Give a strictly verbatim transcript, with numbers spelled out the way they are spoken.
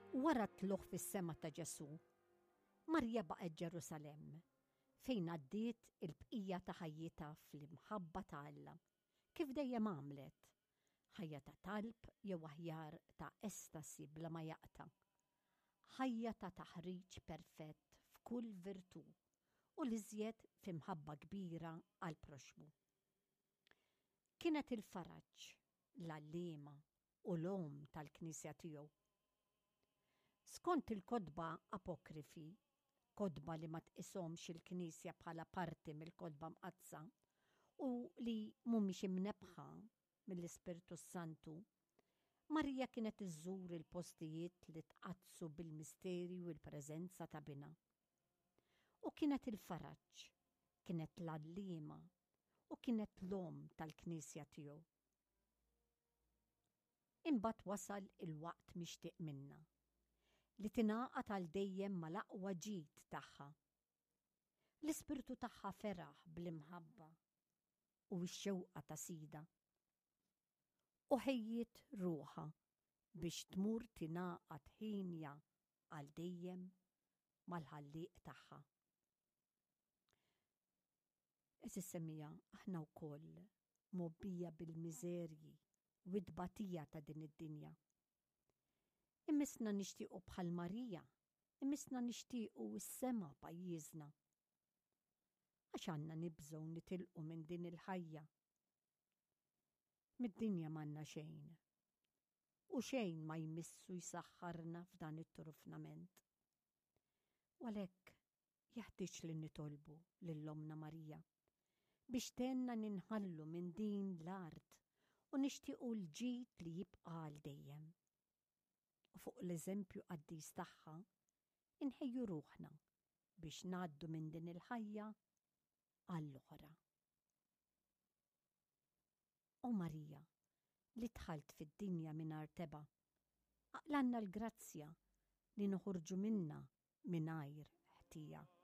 Wara tluħ fis-sema ta' Ġesu, Marja baqgħet Ġerusalemm fejn għaddiet il-bqija ta' ħajjitha fl-imħabba ta' Alla, kif dejjem għamlet, ħajja ta' talb jew aħjar ta' estasi bla ma jaqta', ħajja ta' taħriġ perfett f'kull virtù u l-iżjed f'imħabba kbira għal proxmu. Kienet il-faraġġ, l-għalliema u l-om tal-Knisja tiegħu. Skont il-kodba apokrifi, kodba li ma tqishomx il-Knisja bħala parti mill-kodba mqazza u li mhumiex imnebħa mill-Ispirtu Santu, Marja kienet iżżur il-postijiet li tqazzu bil-misteri u l-preżenza ta' bina. U kienet il-faraġġ, kienet l-għalliema u kienet l-om tal-Knisja tiegħu. Imbagħad wasal il-waqt mixtieq minnha li tingħaqad għal dejjem mal-aqwa ġid tagħha. L-ispirtu tagħha feraħ bl-imħabba u x-xewqa ta' sida. U ħejjiet ruħha biex tmur tingħaqad ħinja għal dejjem mal-ħallieq tagħha. Eżis semmija aħna wkoll mobbija bil-miżerji u d-batija ta' din id-dinja. Immisna nixtiequ bħal Marija, immisna nixtiequ s-sema pajjiżna. Għax għandna nibżgħu nitilqu minn din il-ħajja. Mid-dinja m'għandna xejn. U xejn ma jmissu jsaħħarna f'dan it-turufnament. U għalhekk jeħtieġ li nitolbu lill-Omna Marija biex tenna ninħallu minn din l-art u nixtiequ l-ġid li jibqa' għal dejjem. U fuq l-eżempju qaddis tagħha inħejju ruħna biex ngħaddu minn din il-ħajja għall-oħra. U Marija li dħalt fid-dinja mingħajr teba' aqlanna l-grazzja li noħorġu minnha mingħajr ħtija.